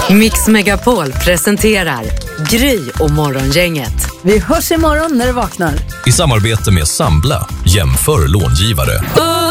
Mix Megapol presenterar Gry och Morgongänget. Vi hörs imorgon när du vaknar. I samarbete med Sambla, jämför långivare.